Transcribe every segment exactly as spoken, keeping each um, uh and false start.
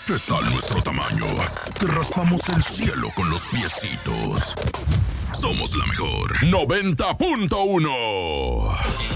está a nuestro tamaño. Te raspamos el cielo con los piecitos. Somos la mejor. noventa punto uno.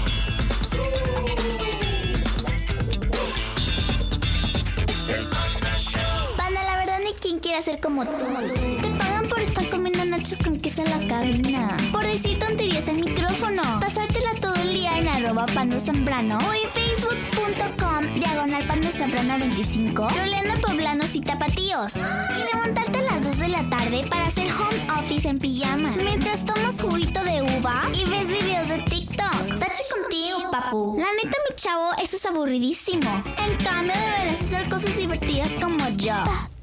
Panda, la verdad ni quién quiere ser como tú. Te pagan por estar comiendo nachos con queso en la cabina, por decir tonterías en micrófono, pasártela todo el día en arroba Pando Zambrano o en facebook punto com diagonal Pando Zambrano veinticinco, troleando poblanos y tapatíos, y levantarte a las dos de la tarde para hacer home office en pijama mientras tomas juguito de uva y ves videos de TikTok. Tache contigo, papu. La neta, mi chavo, eso es aburridísimo. En cambio, deberás hacer cosas divertidas como yo.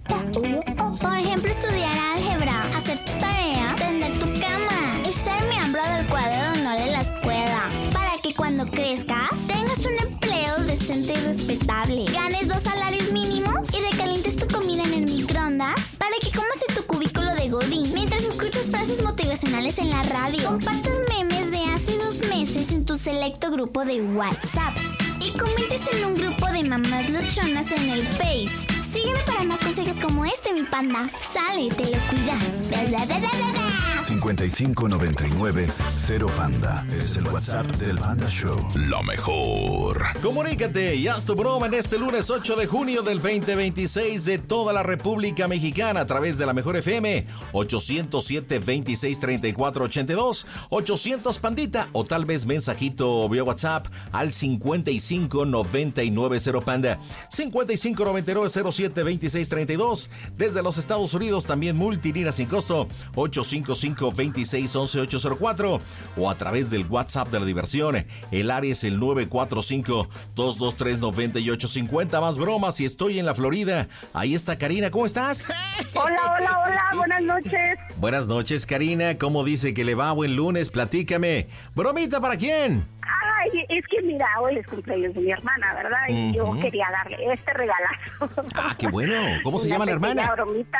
Por ejemplo, estudiar álgebra, hacer tu tarea, tender tu cama y ser miembro del cuadro de honor de la escuela, para que cuando crezcas tengas un empleo decente y respetable, ganes dos salarios mínimos y recalientes tu comida en el microondas para que comas en tu cubículo de godín mientras escuchas frases motivacionales en la radio, compartas memes de hace dos meses en tu selecto grupo de WhatsApp y comentes en un grupo de mamás luchonas en el Face. Sígueme para más consejos como este, mi panda. Sale, te lo cuidas. Bla, bla, bla, bla, bla. cincuenta y cinco noventa y nueve cero Panda. Es el WhatsApp del Panda Show. La mejor. Comunícate y haz tu broma en este lunes ocho de junio del veinte veintiséis de toda la República Mexicana a través de la Mejor F M ochocientos siete, veintiséis, treinta y cuatro, ochenta y dos, ochocientos Pandita, o tal vez mensajito vía WhatsApp al cincuenta y cinco noventa y nueve cero Panda, cincuenta y cinco noventa y nueve cero siete veintiséis treinta y dos. Desde los Estados Unidos también multilínea sin costo ocho cinco cinco, veintiséis, once, ocho cero cuatro, o a través del WhatsApp de la diversión. El área es el nueve cuatro cinco, dos dos tres, nueve ocho cinco cero. Más bromas y estoy en la Florida. Ahí está Karina, ¿cómo estás? Hola, hola, hola, buenas noches. Buenas noches, Karina. ¿Cómo dice que le va? Buen lunes, platícame. ¿Bromita para quién? Ay, es que mira, hoy es cumpleaños de mi hermana, ¿verdad? Y uh-huh. yo quería darle este regalazo. Ah, qué bueno. ¿Cómo se llama la hermana? Bromita.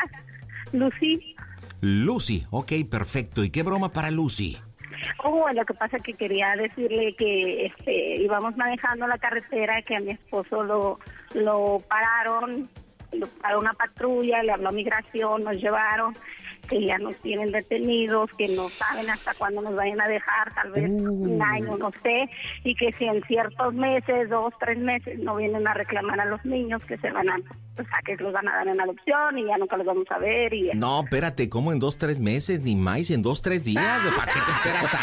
Lucy. Lucy, ok, perfecto. ¿Y qué broma para Lucy? Oh, lo que pasa es que quería decirle que este, íbamos manejando la carretera, que a mi esposo lo, lo pararon, lo paró una patrulla, le habló a migración, nos llevaron, que ya nos tienen detenidos, que no saben hasta cuándo nos vayan a dejar, tal vez uh. un año, no sé, y que si en ciertos meses, dos, tres meses, no vienen a reclamar a los niños, que se van a, o sea, que los van a dar en adopción y ya nunca los vamos a ver. Y no, espérate, ¿cómo en dos, tres meses? Ni más, en dos, tres días. ¿Para qué te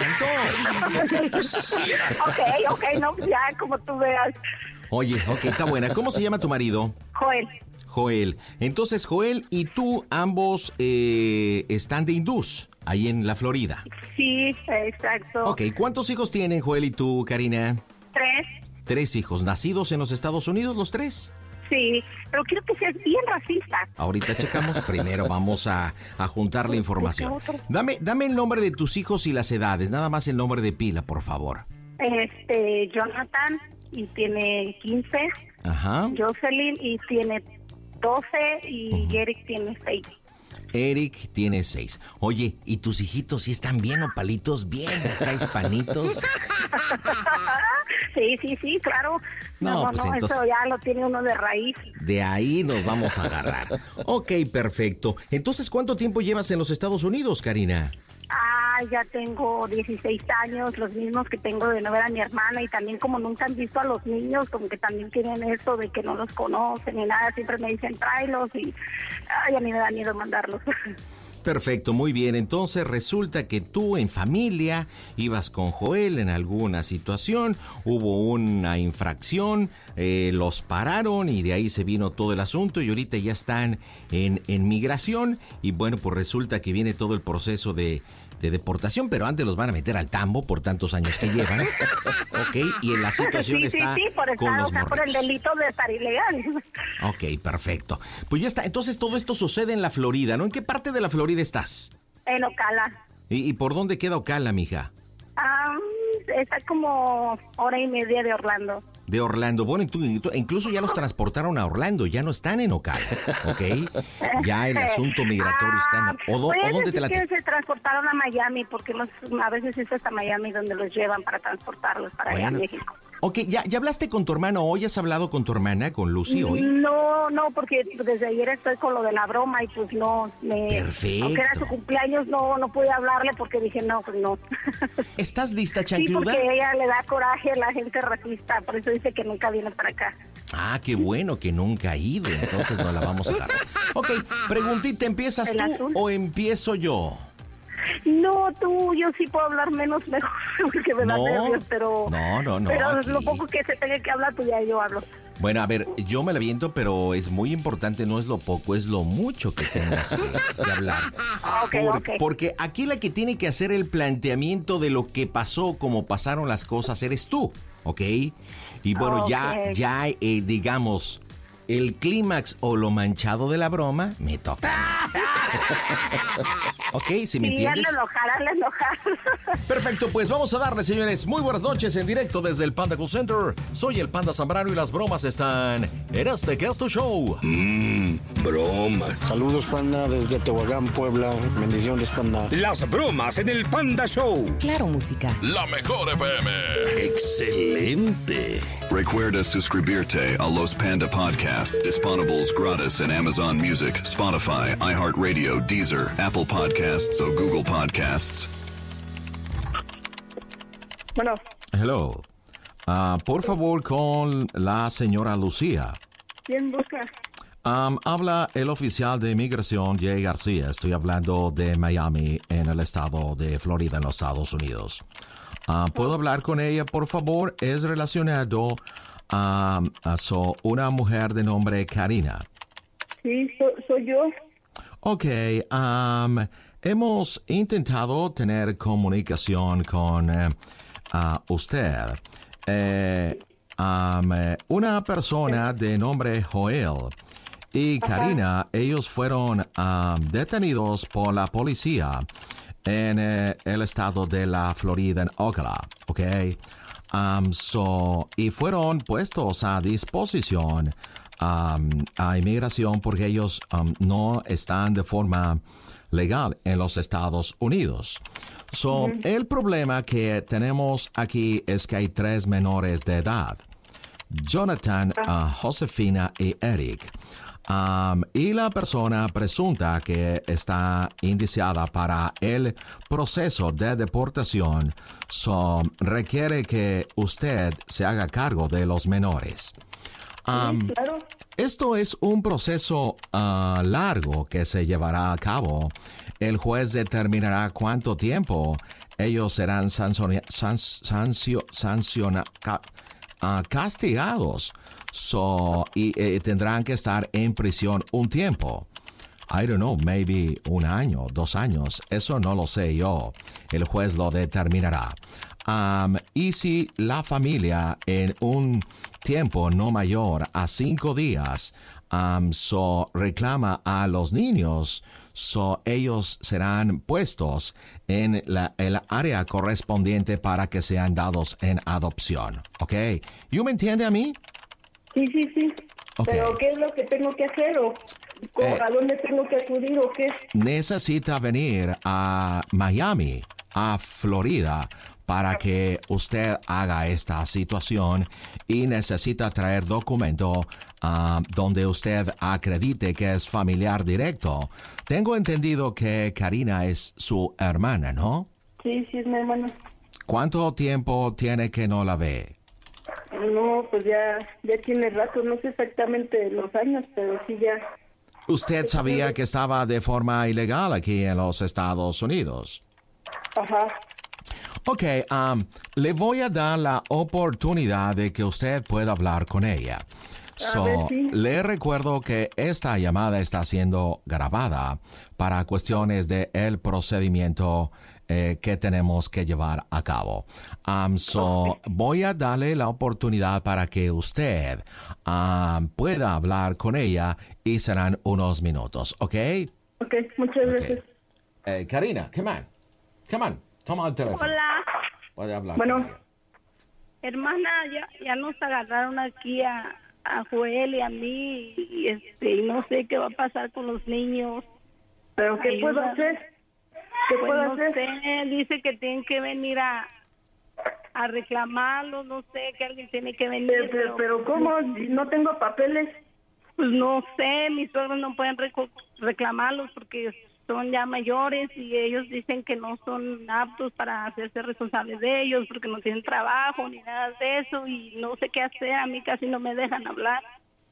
esperas tanto? ok, ok, no, ya como tú veas. Oye, ok, está buena. ¿Cómo se llama tu marido? Joel. Joel. Entonces, Joel y tú ambos eh, están de hindús ahí en la Florida. Sí, exacto. Ok, ¿cuántos hijos tienen Joel y tú, Karina? Tres. Tres hijos. ¿Nacidos en los Estados Unidos los tres? Sí, pero quiero que seas bien racista. Ahorita checamos. Primero vamos a, a juntar la información. Dame, dame el nombre de tus hijos y las edades. Nada más el nombre de pila, por favor. Este, Jonathan, y tiene quince. Ajá. Jocelyn, y tiene doce, y uh-huh. Eric tiene seis. Eric tiene seis. Oye, ¿y tus hijitos sí están bien opalitos, bien acá hispanitos? Sí, sí, sí, claro. No, no, pues no entonces, eso ya lo tiene uno de raíz. De ahí nos vamos a agarrar. Ok, perfecto. Entonces, ¿cuánto tiempo llevas en los Estados Unidos, Karina? Ah, ya tengo dieciséis años, los mismos que tengo de no ver a mi hermana, y también como nunca han visto a los niños, como que también tienen eso de que no los conocen ni nada, siempre me dicen tráelos y ay, a mí me da miedo mandarlos. Perfecto, muy bien. Entonces resulta que tú en familia ibas con Joel en alguna situación, hubo una infracción, eh, los pararon y de ahí se vino todo el asunto y ahorita ya están en, en migración y bueno, pues resulta que viene todo el proceso de, de deportación, pero antes los van a meter al tambo por tantos años que llevan, ¿ok? Y en la situación sí, está sí, sí, por con estar, los o sea, por el delito de estar ilegal. Ok, perfecto. Pues ya está. Entonces todo esto sucede en la Florida, ¿no? ¿En qué parte de la Florida estás? En Ocala. ¿Y, y por dónde queda Ocala, mija? Ah, está como hora y media de Orlando. De Orlando. Bueno, incluso ya los transportaron a Orlando, ya no están en Ocala, ¿ok? Ya el asunto migratorio está en... ¿O, do, ¿o dónde te la que se transportaron a Miami, porque los, a veces es hasta Miami donde los llevan para transportarlos para bueno, allá a México. Ok, ¿ya, ¿ya hablaste con tu hermano hoy? ¿Has hablado con tu hermana, con Lucy hoy? No, no, porque desde ayer estoy con lo de la broma y pues no. Me, Perfecto. Aunque era su cumpleaños, no no pude hablarle porque dije, no, pues no. ¿Estás lista, Sí, chancluda? porque ella le da coraje a la gente racista, por eso dice que nunca viene para acá. Ah, qué bueno que nunca ha ido, entonces no la vamos a dar. Ok, preguntita, ¿empiezas ¿El tú azul? o empiezo yo? No, tú, yo sí puedo hablar menos mejor, porque me da No, nervios, pero... no, no, no, Pero aquí. lo poco que se tenga que hablar, pues ya yo hablo. Bueno, a ver, yo me la viento, pero es muy importante, no es lo poco, es lo mucho que tengas que, que hablar. Ok, Por- ok. Porque aquí la que tiene que hacer el planteamiento de lo que pasó, cómo pasaron las cosas, eres tú, ¿ok? Y bueno, ya, Ok. ya, eh, digamos, el clímax o lo manchado de la broma me toca. ¿Ok? ¿Sí me Sí, hazle entiendes? enojar, hazle enojar. Perfecto, pues vamos a darle, señores. Muy buenas noches en directo desde el Panda Call Center. Soy el Panda Zambrano y las bromas están en este Casto Show. Mmm, bromas. Saludos, Panda, desde Tehuacán, Puebla. Bendiciones, Panda. Las bromas en el Panda Show. Claro, música. La mejor F M. Excelente. Recuerda suscribirte a los Panda Podcasts disponibles gratis en Amazon Music, Spotify, iHeartRadio, Deezer, Apple Podcasts o Google Podcasts. Bueno, Hello. Ah, por favor, con la señora Lucía. ¿quién busca? Um, habla el oficial de inmigración, Jay García. Estoy hablando de Miami, en el estado de Florida, en los Estados Unidos. Ah, ¿Puedo hablar con ella, por favor? Es relacionado a, a so- una mujer de nombre Karina. Sí, so- soy yo. Ok, um, hemos intentado tener comunicación con eh, ah, usted. Eh, um, eh, una persona de nombre Joel y Karina, ellos fueron um, detenidos por la policía en eh, el estado de la Florida, en Ocala, ok. Um, so, y fueron puestos a disposición um, a inmigración porque ellos um, no están de forma legal en los Estados Unidos. So, uh-huh. El problema que tenemos aquí es que hay tres menores de edad: Jonathan, uh, Josefina y Eric. Um, y la persona presunta que está indiciada para el proceso de deportación so, requiere que usted se haga cargo de los menores. Um, Sí, claro. Esto es un proceso uh, largo que se llevará a cabo. El juez determinará cuánto tiempo ellos serán sanciona, sancio, sanciona, ca, uh, castigados. So, y eh, tendrán que estar en prisión un tiempo. I don't know, maybe un año, dos años. Eso no lo sé yo. El juez lo determinará. Um, y si la familia en un tiempo no mayor a cinco días um, so, reclama a los niños, so, ellos serán puestos en la, el área correspondiente para que sean dados en adopción. ¿Ok? ¿You me entiende a mí? Sí, sí, sí. Ok. Pero ¿qué es lo que tengo que hacer o co- Eh. a dónde tengo que acudir o qué? Necesita venir a Miami, a Florida, para que usted haga esta situación y necesita traer documento uh, donde usted acredite que es familiar directo. Tengo entendido que Karina es su hermana, ¿no? Sí, sí, es mi hermana. ¿Cuánto tiempo tiene que no la ve? No, pues ya, ya tiene rato, no sé exactamente los años, pero sí ya. ¿Usted sabía que estaba de forma ilegal aquí en los Estados Unidos? Ajá. Ok, um, le voy a dar la oportunidad de que usted pueda hablar con ella. So, ver, sí. Le recuerdo que esta llamada está siendo grabada para cuestiones de el procedimiento eh, que tenemos que llevar a cabo. Um, so, voy a darle la oportunidad para que usted um, pueda hablar con ella y serán unos minutos, ¿ok? Ok, muchas Ok. gracias. Eh, Karina, come on. Come on. Toma el teléfono. Hola. Puede hablar Bueno. con ella. Hermana, ya, ya nos agarraron aquí a, a Joel y a mí y, este, y no sé qué va a pasar con los niños. ¿Pero qué puedo Ayuda. hacer? ¿Qué Pues puedo no hacer? sé, dice que tienen que venir a, a reclamarlos, no sé, que alguien tiene que venir. Pero, pero, pero ¿cómo? No tengo papeles. Pues no sé, mis suegros no pueden reco- reclamarlos porque son ya mayores y ellos dicen que no son aptos para hacerse responsables de ellos porque no tienen trabajo ni nada de eso y no sé qué hacer, a mí casi no me dejan hablar.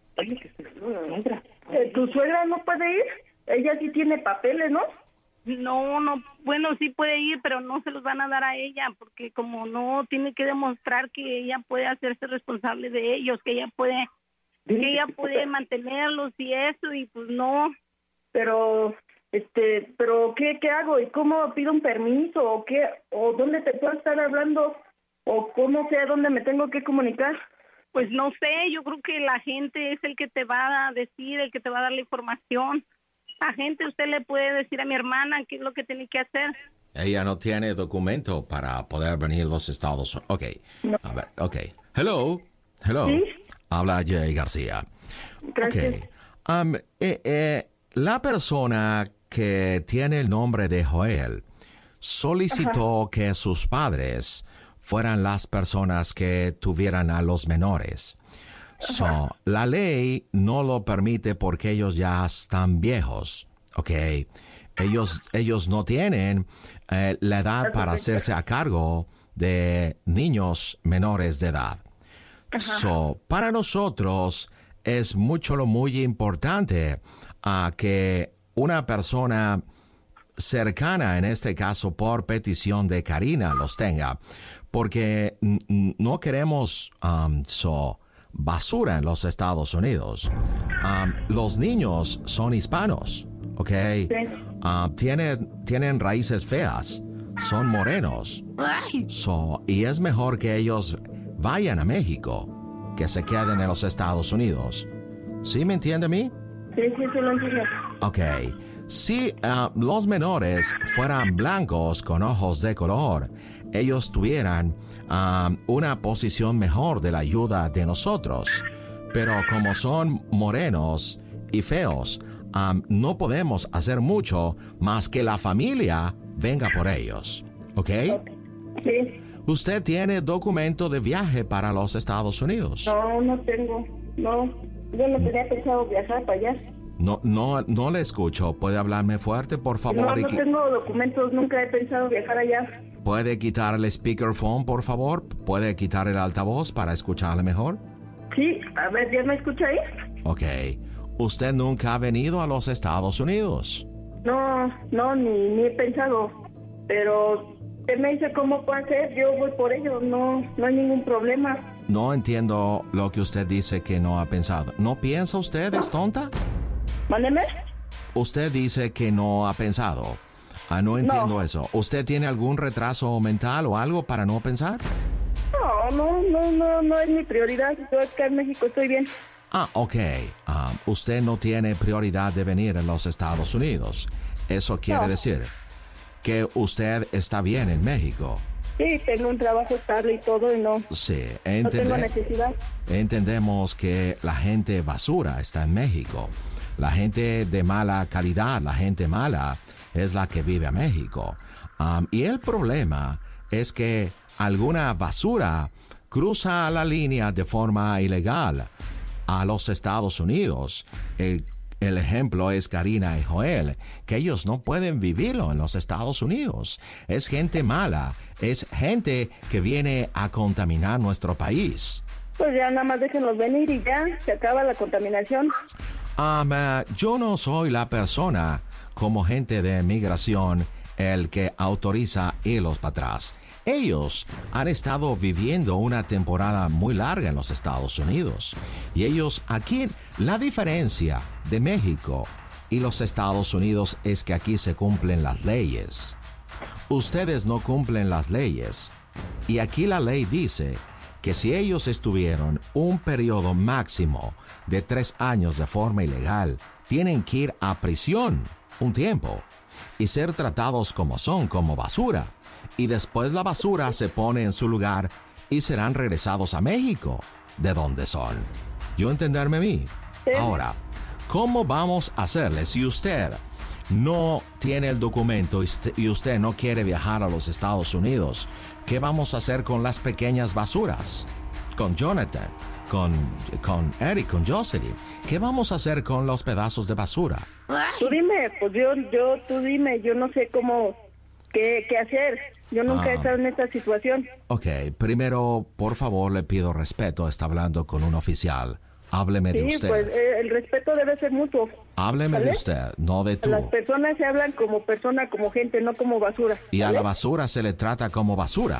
Eh, ¿Tu suegra no puede ir? Ella sí tiene papeles, ¿no? No, no, bueno, sí puede ir, pero no se los van a dar a ella porque como no tiene que demostrar que ella puede hacerse responsable de ellos, que ella puede, que ella puede mantenerlos y eso, y pues no. Pero, este, pero ¿qué, qué hago? ¿Y cómo pido un permiso? ¿O qué? ¿O dónde te puedo estar hablando? ¿O cómo sé a dónde me tengo que comunicar? Pues no sé, yo creo que la gente es el que te va a decir, el que te va a dar la información. La gente, usted le puede decir a mi hermana qué es lo que tiene que hacer. Ella no tiene documento para poder venir a los Estados Unidos. Ok, no. A ver, ok. Hello, hello. ¿Sí? Habla Jay García. Gracias. Ok. Um, eh, eh, la persona que tiene el nombre de Joel solicitó Ajá. que sus padres fueran las personas que tuvieran a los menores. So, la ley no lo permite porque ellos ya están viejos, ¿ok? Ellos, ellos no tienen eh, la edad para hacerse a cargo de niños menores de edad. So, para nosotros es mucho lo muy importante uh, que una persona cercana, en este caso por petición de Karina, los tenga, porque n- no queremos um, so, basura en los Estados Unidos. Um, los niños son hispanos, ¿ok? Sí. Uh, tienen, tienen raíces feas, son morenos. So, y es mejor que ellos vayan a México que se queden en los Estados Unidos. ¿Sí me entiende a mí? Sí, sí, sí lo entiendo. Ok. Si uh, los menores fueran blancos con ojos de color, ellos tuvieran um, una posición mejor de la ayuda de nosotros. Pero como son morenos y feos, um, no podemos hacer mucho más que la familia venga por ellos. ¿Ok? Sí. ¿Usted tiene documento de viaje para los Estados Unidos? No, no tengo. No, yo no tenía pensado viajar para allá. No, no, no le escucho. ¿Puede hablarme fuerte, por favor? No, no tengo documentos. Nunca he pensado viajar allá. ¿Puede quitar el speakerphone, por favor? ¿Puede quitar el altavoz para escucharle mejor? Sí, a ver, ¿ya me escucha ahí? Ok. ¿Usted nunca ha venido a los Estados Unidos? No, no, ni, ni he pensado. Pero usted me dice cómo puede hacer, yo voy por ello. No, no hay ningún problema. No entiendo lo que usted dice que no ha pensado. ¿No piensa usted, es tonta? Mándeme. Usted dice que no ha pensado. Ah, no entiendo no. eso. ¿Usted tiene algún retraso mental o algo para no pensar? No, no, no, no, no es mi prioridad. Yo acá en México estoy bien. Ah, ok. Um, usted no tiene prioridad de venir a los Estados Unidos. Eso quiere no. decir que usted está bien en México. Sí, tengo un trabajo estable y todo y no, sí, entende- no tengo necesidad. Entendemos que la gente basura está en México. La gente de mala calidad, la gente mala, es la que vive a México. Um, y el problema es que alguna basura cruza la línea de forma ilegal a los Estados Unidos. El, el ejemplo es Karina y Joel, que ellos no pueden vivirlo en los Estados Unidos. Es gente mala, es gente que viene a contaminar nuestro país. Pues ya nada más déjenlos venir y ya se acaba la contaminación. Um, uh, yo no soy la persona como gente de migración el que autoriza irlos para atrás. Ellos han estado viviendo una temporada muy larga en los Estados Unidos. Y ellos aquí, la diferencia de México y los Estados Unidos es que aquí se cumplen las leyes. Ustedes no cumplen las leyes. Y aquí la ley dice que si ellos estuvieron un periodo máximo de tres años de forma ilegal, tienen que ir a prisión un tiempo y ser tratados como son, como basura. Y después la basura se pone en su lugar y serán regresados a México, de donde son. ¿Yo entenderme a mí? Sí. Ahora, ¿cómo vamos a hacerle si usted no tiene el documento y usted, y usted no quiere viajar a los Estados Unidos, ¿qué vamos a hacer con las pequeñas basuras? Con Jonathan, con, con Eric, con Jocelyn. ¿Qué vamos a hacer con los pedazos de basura? Tú dime, pues yo, yo, tú dime, yo no sé cómo, qué, qué hacer. Yo nunca Ah. he estado en esta situación. Ok, primero, por favor, le pido respeto. Está hablando con un oficial. Hábleme de Sí, usted. pues eh, el respeto debe ser mutuo. Hábleme de ¿Vale? usted, no de tú. Las personas se hablan como persona, como gente, no como basura. Y a ¿vale? la basura se le trata como basura.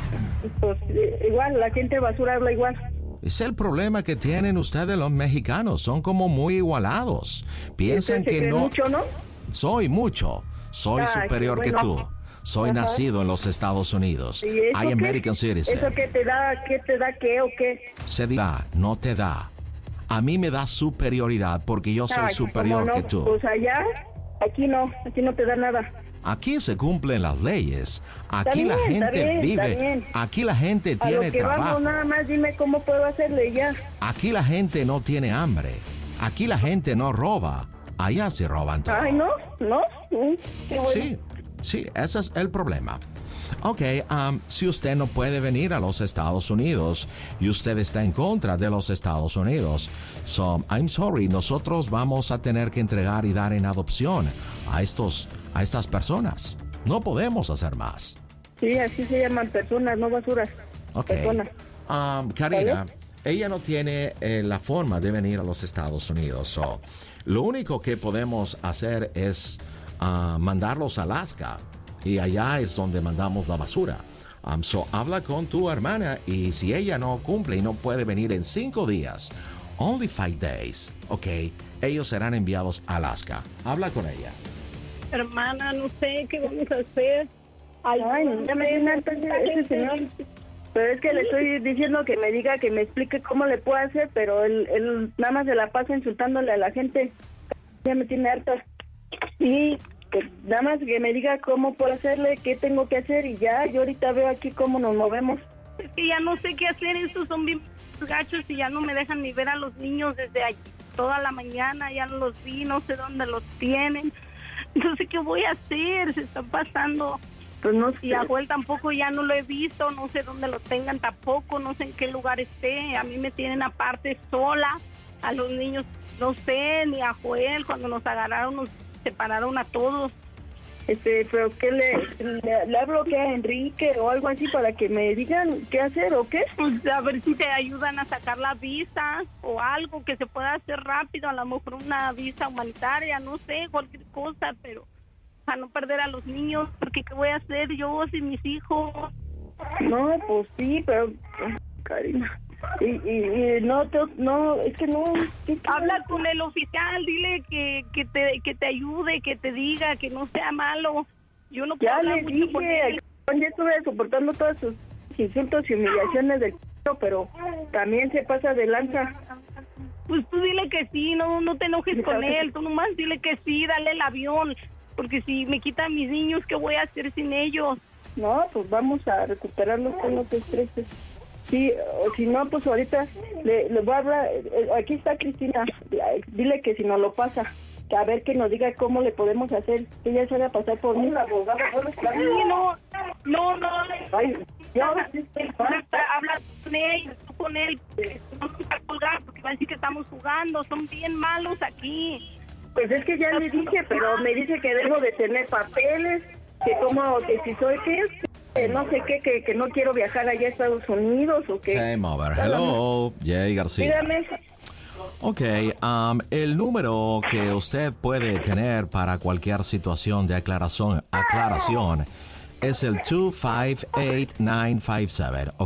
Pues eh, igual, la gente basura habla igual. Es el problema que tienen ustedes los mexicanos. Son como muy igualados. Piensan Ustedes se que creen no... mucho, ¿no? Soy mucho. Soy Ay, superior qué que bueno. tú. Soy Ajá. nacido en los Estados Unidos. ¿Y eso I qué? American citizen. ¿Eso qué te da, qué te da, qué o qué? Se dirá, no te da. A mí me da superioridad porque yo soy Ay, superior ¿cómo no? que tú. Pues allá, aquí no, aquí no te da nada. Aquí se cumplen las leyes. Aquí Está la bien, está gente bien, está vive. bien. Aquí la gente A tiene lo que trabajo. vamos, nada más dime cómo puedo hacerle y ya. Aquí la gente no tiene hambre. Aquí la gente no roba. Allá se roban todo. Ay, no, no, mm, qué bueno. Sí, sí, ese es el problema. Ok, um, si usted no puede venir a los Estados Unidos y usted está en contra de los Estados Unidos, so, I'm sorry, nosotros vamos a tener que entregar y dar en adopción a, estos, a estas personas. No podemos hacer más. Sí, así se llaman personas, no basuras. Ok. Personas. Um, Karina, ¿Vale? ella no tiene eh, la forma de venir a los Estados Unidos. So, lo único que podemos hacer es uh, mandarlos a Alaska. Y allá es donde mandamos la basura. Um, so, habla con tu hermana y si ella no cumple y no puede venir en cinco días, only five days, ok, ellos serán enviados a Alaska. Habla con ella. Hermana, no sé qué vamos a hacer. Ay, ya me tiene harta ese ese señor. Pero es que le estoy diciendo que me diga, que me explique cómo le puedo hacer, pero él, él nada más se la pasa insultándole a la gente. Ya me tiene harta. Sí, que nada más que me diga cómo puedo hacerle, qué tengo que hacer y ya, yo ahorita veo aquí cómo nos movemos. Es que ya no sé qué hacer, estos son bien gachos y ya no me dejan ni ver a los niños desde allí, toda la mañana, ya no los vi, no sé dónde los tienen. No sé qué voy a hacer, se están pasando. Pues no sé. Y a Joel tampoco ya no lo he visto, no sé dónde lo tengan tampoco, no sé en qué lugar esté. A mí me tienen aparte sola, a los niños no sé, ni a Joel, cuando nos agarraron nos separaron a todos. Este, pero ¿qué le, le, le hablo que a Enrique o algo así para que me digan qué hacer o qué? Pues a ver si te ayudan a sacar la visa o algo que se pueda hacer rápido, a lo mejor una visa humanitaria, no sé, cualquier cosa, pero para no perder a los niños, porque ¿qué voy a hacer yo sin mis hijos? No, pues sí, pero Karina, y, y, y no, te, no, es que no. ¿Qué, qué? Habla con el oficial, dile que, que te que te ayude, que te diga, que no sea malo. Yo no puedo Ya hablar le mucho con dije, él. ya estuve soportando todos sus insultos y humillaciones del pero también se pasa de lanza. Pues tú dile que sí, no no te enojes con él, tú nomás dile que sí, dale el avión, porque si me quitan mis niños, ¿qué voy a hacer sin ellos? No, pues vamos a recuperarlos, con no te estreses. Sí, o si no, pues ahorita le, le voy a hablar, eh, aquí está Cristina, dile que si nos lo pasa, que a ver que nos diga cómo le podemos hacer, que ella se haga pasar por mí. Sí, no, no, no, Ay, ya, habla con él, tú con él, porque no nos va a colgar, porque va a decir que estamos jugando, son bien malos aquí. pues es que ya le dije, pero me dice que debo de tener papeles, que como, que si soy que que no sé qué, que, que no quiero viajar allá a Estados Unidos o qué. Game over. Hello, Jay García. Dígame. Ok, um, el número que usted puede tener para cualquier situación de aclaración, aclaración es el dos cinco ocho nueve cinco siete.